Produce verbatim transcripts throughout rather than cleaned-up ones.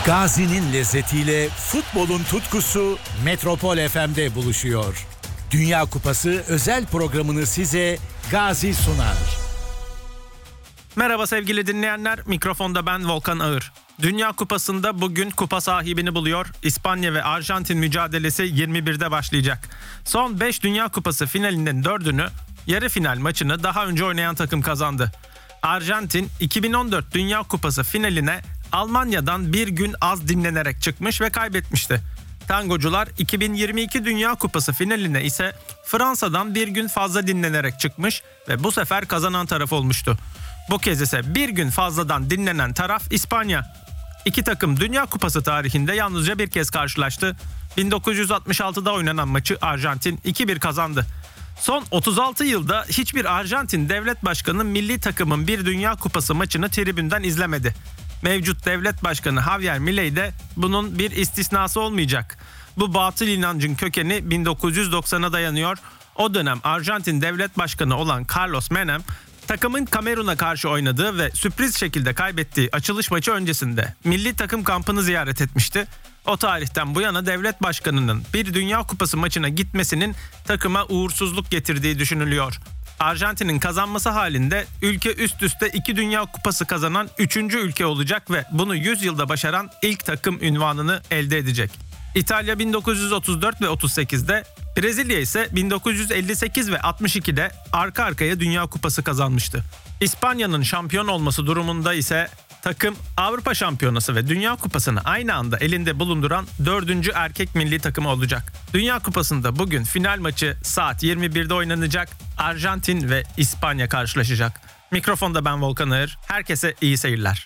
Gazi'nin lezzetiyle futbolun tutkusu Metropol F M'de buluşuyor. Dünya Kupası özel programını size Gazi sunar. Merhaba sevgili dinleyenler, mikrofonda ben Volkan Ağır. Dünya Kupası'nda bugün kupa sahibini buluyor. İspanya ve Arjantin mücadelesi yirmi birde başlayacak. Son beş Dünya Kupası finalinin dördünü, yarı final maçını daha önce oynayan takım kazandı. Arjantin iki bin on dört Dünya Kupası finaline Almanya'dan bir gün az dinlenerek çıkmış ve kaybetmişti. Tangocular iki bin yirmi iki Dünya Kupası finaline ise Fransa'dan bir gün fazla dinlenerek çıkmış ve bu sefer kazanan taraf olmuştu. Bu kez ise bir gün fazladan dinlenen taraf İspanya. İki takım Dünya Kupası tarihinde yalnızca bir kez karşılaştı. bin dokuz yüz altmış altıda oynanan maçı Arjantin iki bir kazandı. Son otuz altı yılda hiçbir Arjantin devlet başkanı milli takımın bir Dünya Kupası maçını tribünden izlemedi. Mevcut devlet başkanı Javier Milei de bunun bir istisnası olmayacak. Bu batıl inancın kökeni bin dokuz yüz doksana dayanıyor. O dönem Arjantin devlet başkanı olan Carlos Menem, takımın Kamerun'a karşı oynadığı ve sürpriz şekilde kaybettiği açılış maçı öncesinde milli takım kampını ziyaret etmişti. O tarihten bu yana devlet başkanının bir Dünya Kupası maçına gitmesinin takıma uğursuzluk getirdiği düşünülüyor. Arjantin'in kazanması halinde ülke üst üste iki Dünya Kupası kazanan üçüncü ülke olacak ve bunu yüz yılda başaran ilk takım unvanını elde edecek. İtalya bin dokuz yüz otuz dört ve otuz sekizde, Brezilya ise bin dokuz yüz elli sekiz ve altmış ikide arka arkaya Dünya Kupası kazanmıştı. İspanya'nın şampiyon olması durumunda ise takım Avrupa Şampiyonası ve Dünya Kupası'nı aynı anda elinde bulunduran dördüncü erkek milli takımı olacak. Dünya Kupası'nda bugün final maçı saat yirmi birde oynanacak. Arjantin ve İspanya karşılaşacak. Mikrofonda ben Volkan Ağır. Herkese iyi seyirler.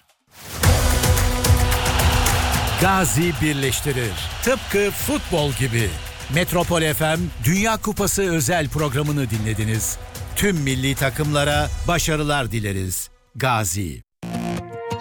Gazi birleştirir. Tıpkı futbol gibi. Metropol F M Dünya Kupası özel programını dinlediniz. Tüm milli takımlara başarılar dileriz. Gazi.